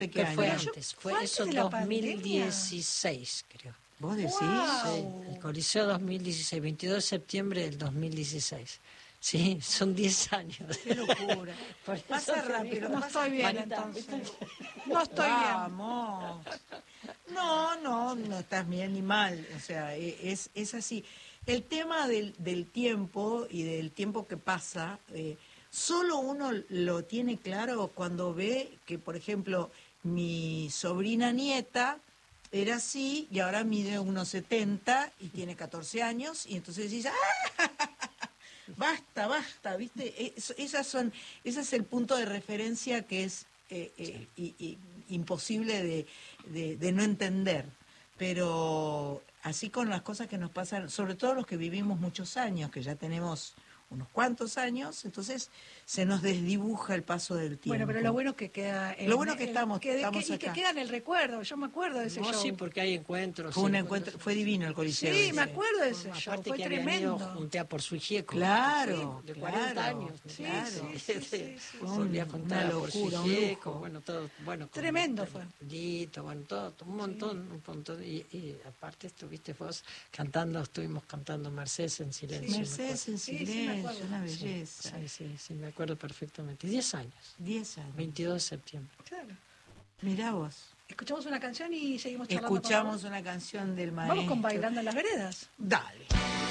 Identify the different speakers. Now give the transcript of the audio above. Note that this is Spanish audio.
Speaker 1: ¿De qué año?
Speaker 2: Fue
Speaker 3: Pero
Speaker 2: antes,
Speaker 3: fue
Speaker 2: fue
Speaker 3: antes
Speaker 2: eso
Speaker 3: de la pandemia.
Speaker 2: 2016, creo.
Speaker 1: ¿Vos decís?
Speaker 3: Wow.
Speaker 2: Sí, el Coliseo 2016, 22 de septiembre del 2016. Sí, son 10 años.
Speaker 1: Qué locura.
Speaker 2: Por eso
Speaker 1: Pasa
Speaker 2: te
Speaker 1: rápido.
Speaker 2: digo.
Speaker 3: No
Speaker 1: pasa
Speaker 3: estoy bien,
Speaker 2: Marita,
Speaker 3: entonces. No estoy bien.
Speaker 1: Vamos. No estás bien ni mal. O sea, es así. El tema del tiempo y del tiempo que pasa, solo uno lo tiene claro cuando ve que, por ejemplo, mi sobrina nieta era así y ahora mide 1,70 y tiene 14 años y entonces dices, basta, ¿viste? Ese es el punto de referencia que es imposible de no entender. Pero así con las cosas que nos pasan, sobre todo los que vivimos muchos años, que ya tenemos unos cuantos años, entonces se nos desdibuja el paso del tiempo.
Speaker 3: Bueno, pero lo bueno es que queda
Speaker 1: Lo bueno que estamos
Speaker 3: y que
Speaker 1: acá.
Speaker 3: queda en el recuerdo. Yo me acuerdo de ese
Speaker 2: No,
Speaker 3: show.
Speaker 2: sí, porque hay encuentros.
Speaker 1: Fue un
Speaker 2: sí,
Speaker 1: encuentro, fue divino el Coliseo.
Speaker 3: Sí,
Speaker 1: ese.
Speaker 3: me acuerdo de ese show.
Speaker 2: Aparte
Speaker 3: Fue
Speaker 2: que habían ido
Speaker 3: tremendo.
Speaker 2: junté a por su hijieco.
Speaker 1: Claro,
Speaker 2: De 40
Speaker 1: claro,
Speaker 2: años.
Speaker 3: Sí,
Speaker 1: claro.
Speaker 3: sí.
Speaker 2: Volví a juntar
Speaker 1: una
Speaker 2: a por su
Speaker 1: locura, un
Speaker 2: hijieco,
Speaker 1: lujo.
Speaker 2: bueno, todo, bueno. con
Speaker 3: Tremendo fue.
Speaker 2: Lito, bueno, todo, un montón. Y aparte estuviste vos estuvimos cantando Mercedes en silencio.
Speaker 1: Mercedes en
Speaker 3: Sí, me
Speaker 1: silencio,
Speaker 3: acuerdo.
Speaker 1: una belleza.
Speaker 2: Sí, me acuerdo perfectamente. 10 años,
Speaker 1: 10 años.
Speaker 2: 22 de septiembre.
Speaker 3: Claro.
Speaker 1: Mirá vos.
Speaker 3: Escuchamos una canción y seguimos charlando.
Speaker 1: Escuchamos una canción del maestro.
Speaker 3: Vamos con Bailando en las Veredas.
Speaker 1: Dale.